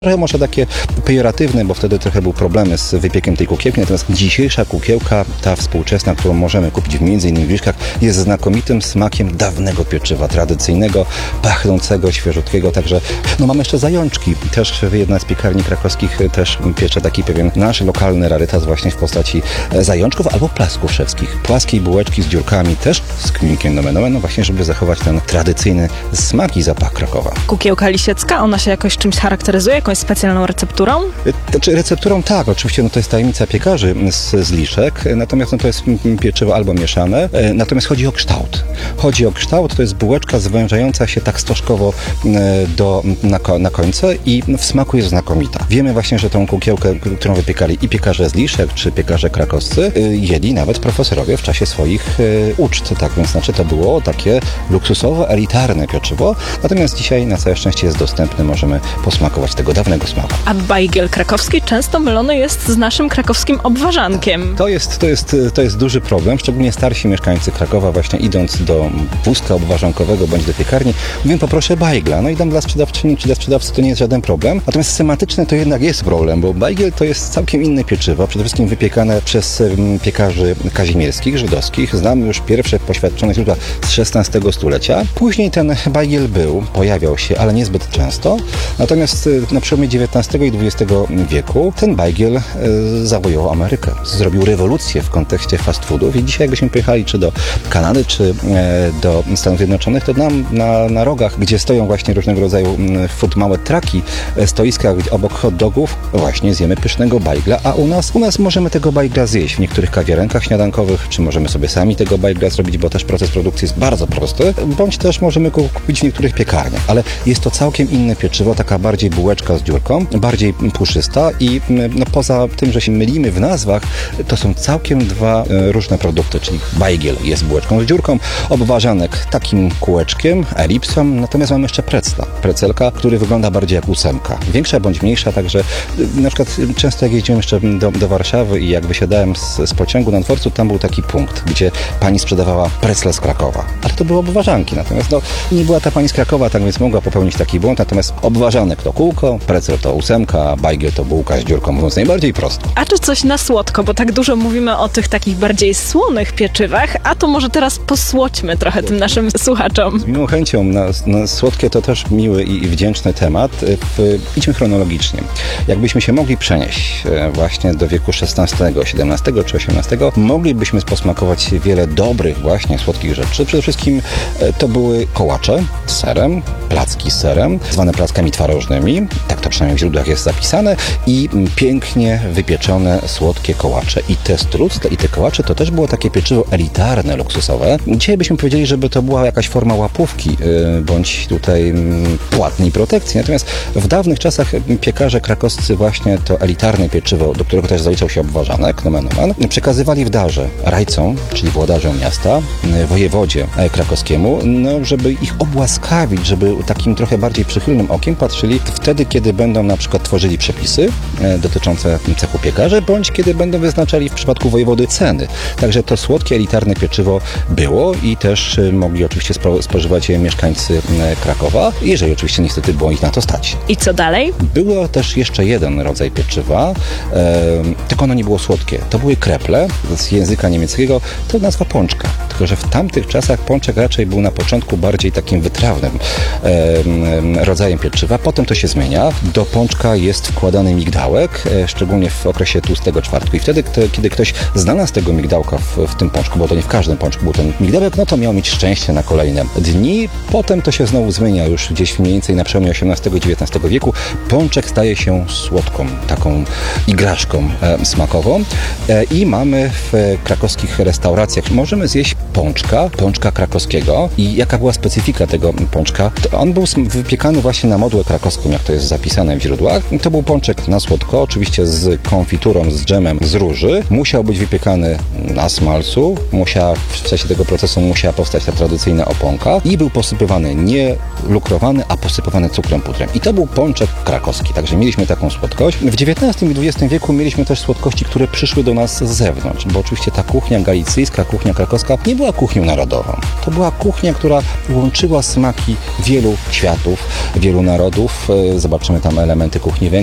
Trochę może takie pejoratywne, bo wtedy trochę były problemy z wypiekiem tej kukiełki, natomiast dzisiejsza kukiełka, ta współczesna, którą możemy kupić m.in. w Wilczkach, jest znakomitym smakiem dawnego pieczywa, tradycyjnego, pachnącego, świeżutkiego, także mamy jeszcze zajączki. Też jedna z piekarni krakowskich też piecze taki pewien nasz lokalny rarytas właśnie w postaci zajączków albo plasków szewskich. Płaskiej bułeczki z dziurkami, też z kminkiem nomen, właśnie żeby zachować ten tradycyjny smak i zapach Krakowa. Kukiełka lisiecka, ona się jakoś czymś charakteryzuje? Jakąś specjalną recepturą? Znaczy recepturą tak, oczywiście to jest tajemnica piekarzy z Liszek, natomiast to jest pieczywo albo mieszane, natomiast chodzi o kształt. To jest bułeczka zwężająca się tak stożkowo na końce i w smaku jest znakomita. Wiemy właśnie, że tą kukiełkę, którą wypiekali i piekarze z Liszek, czy piekarze krakowscy, jedli nawet profesorowie w czasie swoich uczt, tak więc to było takie luksusowe, elitarne pieczywo, natomiast dzisiaj na całe szczęście jest dostępne, możemy posmakować tego dawnego smaku. A bajgiel krakowski często mylony jest z naszym krakowskim obwarzankiem. To jest duży problem, szczególnie starsi mieszkańcy Krakowa właśnie idąc do wózka obwarzankowego bądź do piekarni, mówią poproszę bajgla, i tam dla sprzedawczyni czy dla sprzedawcy to nie jest żaden problem, natomiast semantycznie to jednak jest problem, bo bajgiel to jest całkiem inne pieczywo, przede wszystkim wypiekane przez piekarzy kazimierskich, żydowskich. Znamy już pierwsze poświadczone źródła z XVI stulecia. Później ten bajgiel pojawiał się, ale niezbyt często, natomiast na przełomie XIX i XX wieku ten bajgiel zawojował Amerykę. Zrobił rewolucję w kontekście fast foodów i dzisiaj jakbyśmy pojechali czy do Kanady, czy do Stanów Zjednoczonych, to na rogach, gdzie stoją właśnie różnego rodzaju food małe traki, stoiska obok hot dogów, właśnie zjemy pysznego bajgla, a u nas możemy tego bajgla zjeść w niektórych kawiarenkach śniadankowych, czy możemy sobie sami tego bajgla zrobić, bo też proces produkcji jest bardzo prosty, bądź też możemy go kupić w niektórych piekarniach, ale jest to całkiem inne pieczywo, taka bardziej bułeczka z dziurką, bardziej puszysta i poza tym, że się mylimy w nazwach, to są całkiem dwa różne produkty, czyli bajgiel jest bułeczką z dziurką, obwarzanek takim kółeczkiem, elipsą, natomiast mamy jeszcze precelka, który wygląda bardziej jak ósemka. Większa bądź mniejsza, także na przykład często jak jeździłem jeszcze do Warszawy i jak wysiadałem z pociągu na dworcu, tam był taki punkt, gdzie pani sprzedawała precle z Krakowa. Ale to były obwarzanki, natomiast nie była ta pani z Krakowa, tak więc mogła popełnić taki błąd, natomiast obwarzanek to kółko, precel to ósemka, bajgiel to bułka z dziurką, mówiąc najbardziej prosto. A czy coś na słodko, bo tak dużo mówimy o tych takich bardziej słonych pieczywach, a to może teraz posłodźmy trochę tym naszym słuchaczom. Z miłą chęcią, na słodkie to też miły i wdzięczny temat. Idźmy chronologicznie. Jakbyśmy się mogli przenieść właśnie do wieku XVI, XVII czy XVIII, moglibyśmy posmakować wiele dobrych właśnie słodkich rzeczy. Przede wszystkim to były kołacze z serem, placki z serem, zwane plackami twarożnymi, tak to przynajmniej w źródłach jest zapisane, i pięknie wypieczone słodkie kołacze. I te strucle, i te kołacze to też było takie pieczywo elitarne, luksusowe. Dzisiaj byśmy powiedzieli, żeby to była jakaś forma łapówki, bądź tutaj płatnej protekcji. Natomiast w dawnych czasach piekarze krakowscy właśnie to elitarne pieczywo, do którego też zaliczał się obwarzanek, nomen, przekazywali w darze rajcom, czyli włodarzom miasta, wojewodzie krakowskiemu, żeby ich obłaskawić, żeby takim trochę bardziej przychylnym okiem patrzyli wtedy, kiedy będą na przykład tworzyli przepisy dotyczące cechu piekarzy, bądź kiedy będą wyznaczali w przypadku wojewody ceny. Także to słodkie, elitarne pieczywo było i też mogli oczywiście spożywać je mieszkańcy Krakowa, jeżeli oczywiście niestety było ich na to stać. I co dalej? Było też jeszcze jeden rodzaj pieczywa, tylko ono nie było słodkie. To były kreple z języka niemieckiego, to nazwa pączka. Tylko że w tamtych czasach pączek raczej był na początku bardziej takim wytrawnym rodzajem pieczywa. Potem to się zmienia. Do pączka jest wkładany migdałek, szczególnie w okresie tłustego czwartku. I wtedy, kiedy ktoś znalazł tego migdałka w tym pączku, bo to nie w każdym pączku był ten migdałek, to miał mieć szczęście na kolejne dni. Potem to się znowu zmienia już gdzieś mniej więcej na przełomie XVIII i XIX wieku. Pączek staje się słodką, taką igraszką smakową i mamy w krakowskich restauracjach możemy zjeść pączka krakowskiego. I jaka była specyfika tego pączka? To on był wypiekany właśnie na modłę krakowską, jak to jest zapisane w źródłach. To był pączek na słodko, oczywiście z konfiturą, z dżemem z róży. Musiał być wypiekany na smalcu, w czasie tego procesu musiała powstać ta tradycyjna oponka i był posypywany nie lukrowany, a posypywany cukrem pudrem. I to był pączek krakowski, także mieliśmy taką słodkość. W XIX i XX wieku mieliśmy też słodkości, które przyszły do nas z zewnątrz, bo oczywiście ta kuchnia galicyjska, kuchnia krakowska nie była kuchnią narodową. To była kuchnia, która łączyła smaki wielu światów, wielu narodów. Zobaczymy tam elementy kuchni węgierskiej.